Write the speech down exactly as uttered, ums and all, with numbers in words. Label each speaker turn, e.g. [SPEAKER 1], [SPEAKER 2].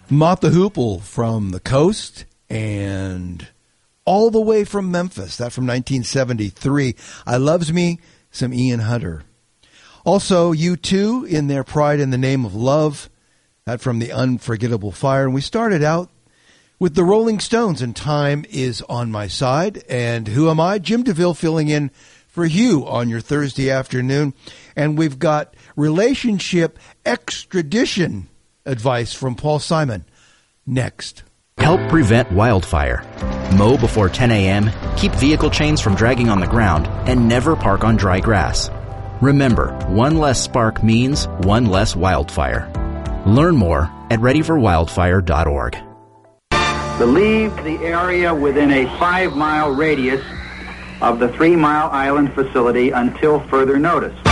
[SPEAKER 1] Mott the Hoople from the coast and all the way from Memphis. That from nineteen seventy-three. I Loves Me, some Ian Hunter. Also, U two in their Pride in the Name of Love. That from the Unforgettable Fire. And we started out with the Rolling Stones and Time Is on My Side. And who am I? Jim DeVille filling in for Hugh on your Thursday afternoon. And we've got relationship extradition advice from Paul Simon next.
[SPEAKER 2] Help prevent wildfire. Mow before ten a.m., keep vehicle chains from dragging on the ground, and never park on dry grass. Remember, one less spark means one less wildfire. Learn more at ready for wildfire dot org.
[SPEAKER 3] To leave the area within a five-mile radius of the Three Mile Island facility until further notice.